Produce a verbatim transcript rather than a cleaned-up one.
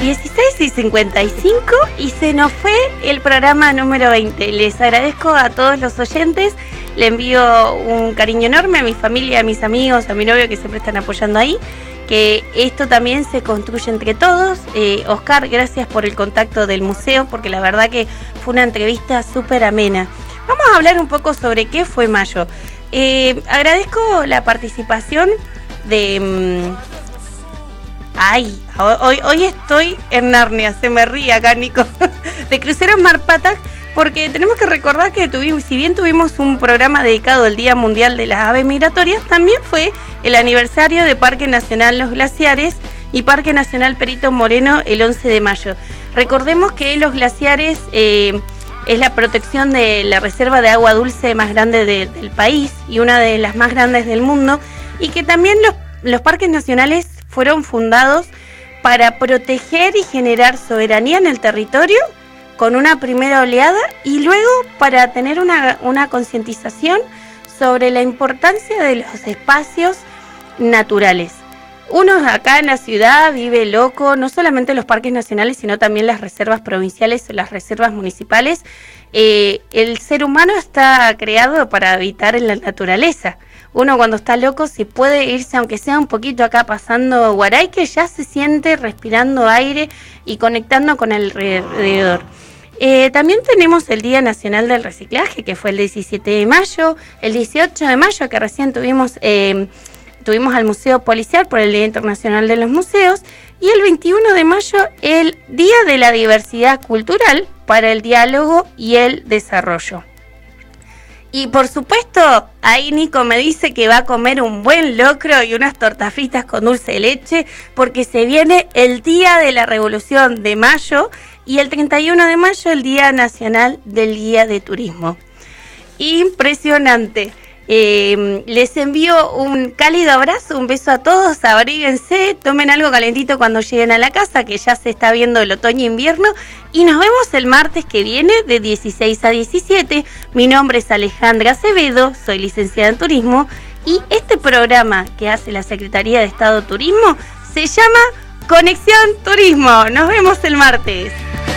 dieciséis y cincuenta y cinco y se nos fue el programa número veinte. Les agradezco a todos los oyentes, le envío un cariño enorme a mi familia, a mis amigos, a mi novio que siempre están apoyando ahí, que esto también se construye entre todos. eh, Oscar, gracias por el contacto del museo, porque la verdad que fue una entrevista súper amena. Vamos a hablar un poco sobre qué fue Mayo. Eh, agradezco la participación de... Mmm, Ay, hoy, hoy estoy en Narnia, se me ríe acá Nico, de Cruceros Mar Patak, porque tenemos que recordar que tuvimos, si bien tuvimos un programa dedicado al Día Mundial de las Aves Migratorias, también fue el aniversario de Parque Nacional Los Glaciares y Parque Nacional Perito Moreno el once de mayo. Recordemos que los glaciares eh, es la protección de la reserva de agua dulce más grande de, del país y una de las más grandes del mundo, y que también los, los parques nacionales fueron fundados para proteger y generar soberanía en el territorio con una primera oleada, y luego para tener una, una concientización sobre la importancia de los espacios naturales. Uno acá en la ciudad vive loco, no solamente los parques nacionales, sino también las reservas provinciales o las reservas municipales. Eh, el ser humano está creado para habitar en la naturaleza. Uno cuando está loco se puede irse, aunque sea un poquito acá pasando Guaray, que ya se siente respirando aire y conectando con el alrededor. Eh, también tenemos el Día Nacional del Reciclaje, que fue el diecisiete de mayo, el dieciocho de mayo, que recién tuvimos, eh, tuvimos al Museo Policial por el Día Internacional de los Museos, y el veintiuno de mayo, el Día de la Diversidad Cultural para el Diálogo y el Desarrollo. Y por supuesto, ahí Nico me dice que va a comer un buen locro y unas tortas fritas con dulce de leche, porque se viene el Día de la Revolución de Mayo y el treinta y uno de mayo el Día Nacional del Guía de Turismo. Impresionante. Eh, les envío un cálido abrazo, un beso a todos, abríguense, tomen algo calentito cuando lleguen a la casa, que ya se está viendo el otoño-invierno, y nos vemos el martes que viene de dieciséis a diecisiete. Mi nombre es Alejandra Acevedo, soy licenciada en Turismo, y este programa que hace la Secretaría de Estado de Turismo se llama Conexión Turismo. Nos vemos el martes.